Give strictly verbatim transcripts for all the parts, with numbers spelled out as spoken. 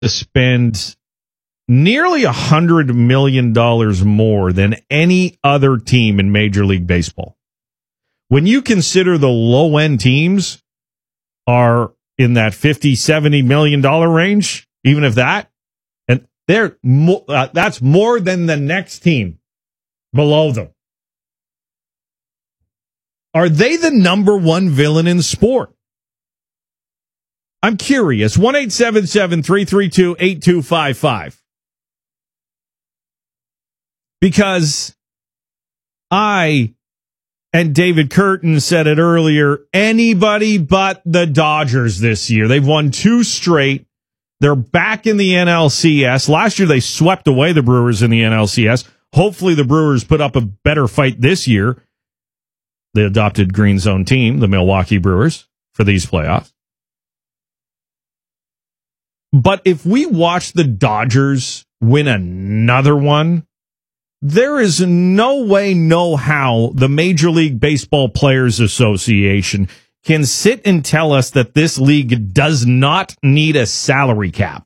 to spend nearly one hundred million dollars more than any other team in Major League Baseball. When you consider the low-end teams are in that fifty, seventy million dollars range, even if that, and they're mo- uh, that's more than the next team below them. Are they the number one villain in sport? I'm curious. one eight seven seven, three three two, eight two five five. Because I and David Curtin said it earlier, anybody but the Dodgers this year. They've won two straight. They're back in the N L C S. Last year they swept away the Brewers in the N L C S. Hopefully the Brewers put up a better fight this year. The adopted Green Zone team, the Milwaukee Brewers, for these playoffs. But if we watch the Dodgers win another one, there is no way, no how the Major League Baseball Players Association can sit and tell us that this league does not need a salary cap.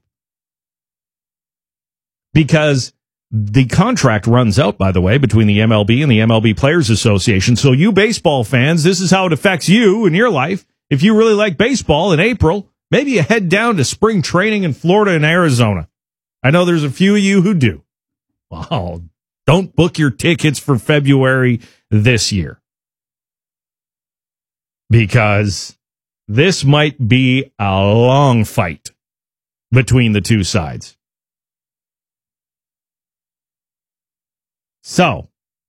Because the contract runs out, by the way, between the M L B and the M L B Players Association. So you baseball fans, this is how it affects you in your life. If you really like baseball in April, maybe you head down to spring training in Florida and Arizona. I know there's a few of you who do. Wow. Don't book your tickets for February this year. Because this might be a long fight between the two sides. So,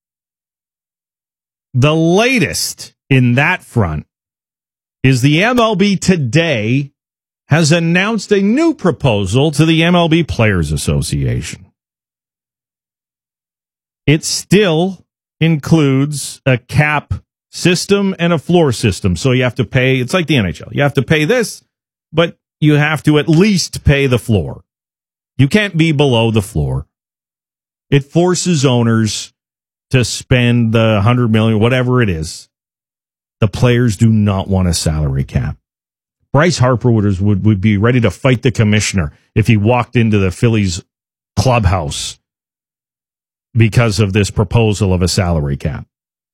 the latest in that front is the M L B today has announced a new proposal to the M L B Players Association. It still includes a cap system and a floor system. So you have to pay, it's like the N H L. You have to pay this, but you have to at least pay the floor. You can't be below the floor. It forces owners to spend the one hundred million dollars, whatever it is. The players do not want a salary cap. Bryce Harper would, would, would be ready to fight the commissioner if he walked into the Phillies clubhouse because of this proposal of a salary cap.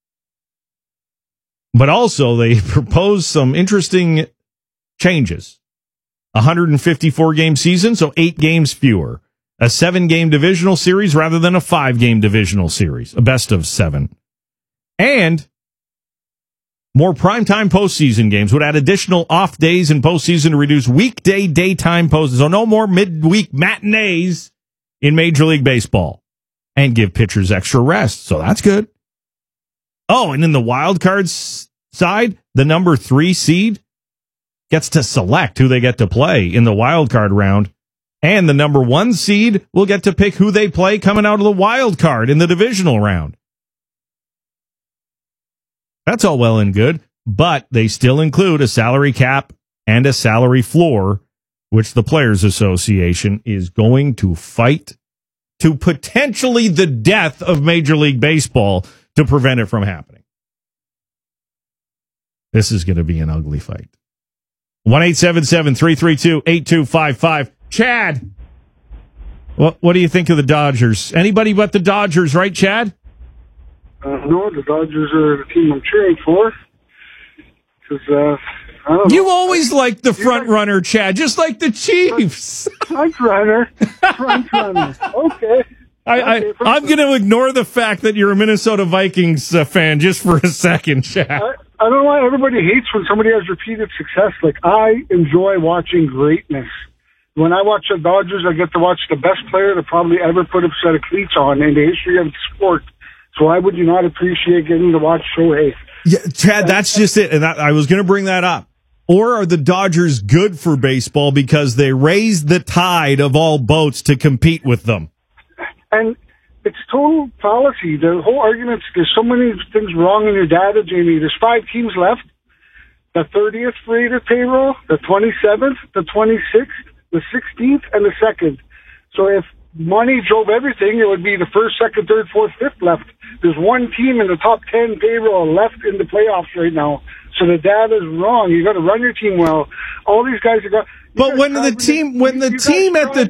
But also, they propose some interesting changes. A one hundred fifty-four game season, so eight games fewer. A seven-game divisional series rather than a five-game divisional series, a best of seven. And more primetime postseason games would add additional off days in postseason to reduce weekday daytime postseason. So no more midweek matinees in Major League Baseball. And give pitchers extra rest. So that's good. Oh, and in the wild cards side, the number three seed gets to select who they get to play in the wild card round. And the number one seed will get to pick who they play coming out of the wild card in the divisional round. That's all well and good, but they still include a salary cap and a salary floor, which the Players Association is going to fight to potentially the death of Major League Baseball to prevent it from happening. This is going to be an ugly fight. one eight seven seven, three three two, eight two five five. Chad, what what do you think of the Dodgers? Anybody but the Dodgers, right, Chad? Uh, no, the Dodgers are the team I'm cheering for. Because, uh, I don't know. You always like the front yeah. runner, Chad, just like the Chiefs. Front runner. Front runner. Okay. I, okay, I, I'm going to ignore the fact that you're a Minnesota Vikings uh, fan just for a second, Chad. I, I don't know why everybody hates when somebody has repeated success. Like, I enjoy watching greatness. When I watch the Dodgers, I get to watch the best player to probably ever put a set of cleats on in the history of the sport. So why would you not appreciate getting to watch Shohei? Yeah, Chad, that's just it. And I, I was going to bring that up. Or are the Dodgers good for baseball because they raise the tide of all boats to compete with them? And it's total fallacy. The whole argument, there's so many things wrong in your data, Jamie. There's five teams left. The thirtieth rated payroll, the twenty-seventh, the twenty-sixth, the sixteenth, and the second. So if money drove everything, it would be the first, second, third, fourth, fifth left. There's one team in the top ten payroll left in the playoffs right now. So the data is wrong. You got to run your team well. All these guys are got. But when the team, when the team at the